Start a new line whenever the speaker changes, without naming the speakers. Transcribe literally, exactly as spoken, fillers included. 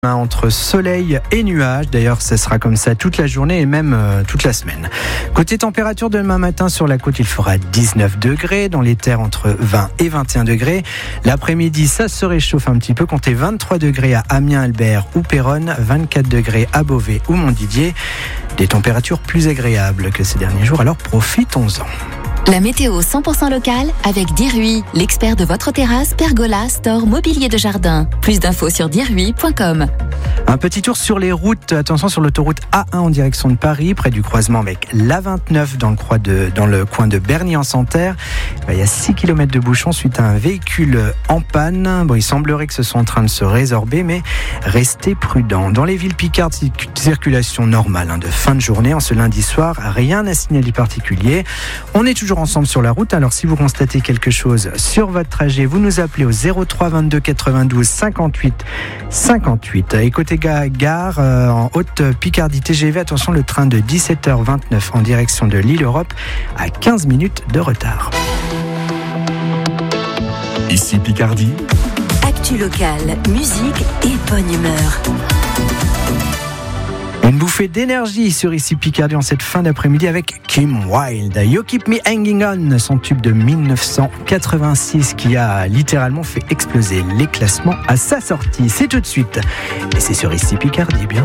Entre soleil et nuages, d'ailleurs ce sera comme ça toute la journée et même euh, toute la semaine. Côté température, demain matin sur la côte il fera dix-neuf degrés, dans les terres entre vingt et vingt et un degrés. L'après-midi ça se réchauffe un petit peu, comptez vingt-trois degrés à Amiens, Albert ou Péronne, vingt-quatre degrés à Beauvais ou Montdidier. Des températures plus agréables que ces derniers jours, alors profitons-en.
La météo cent pour cent locale avec Dirui, l'expert de votre terrasse, pergola, store, mobilier de jardin. Plus d'infos sur dirui point com.
Un petit tour sur les routes. Attention sur l'autoroute A un en direction de Paris, près du croisement avec l'A vingt-neuf dans le, croix de, dans le coin de Berny-en-Santerre. Il y a six kilomètres de bouchons suite à un véhicule en panne. Bon, il semblerait que ce soit en train de se résorber, mais restez prudents. Dans les villes picardes, circulation normale hein, de fin de journée. En ce lundi soir, rien à signaler particulier. On est toujours ensemble sur la route, alors si vous constatez quelque chose sur votre trajet, vous nous appelez au zéro trois vingt-deux quatre-vingt-douze cinquante-huit cinquante-huit. Et côté gare, euh, en Haute-Picardie T G V, attention, le train de dix-sept heures vingt-neuf en direction de l'île Europe à quinze minutes de retard.
Ici Picardie.
Actu locale, musique et bonne humeur.
Une bouffée d'énergie sur Ici Picardie en cette fin d'après-midi avec Kim Wilde. You Keep Me Hanging On, son tube de dix-neuf cent quatre-vingt-six qui a littéralement fait exploser les classements à sa sortie. C'est tout de suite. Et c'est sur Ici Picardie, bien.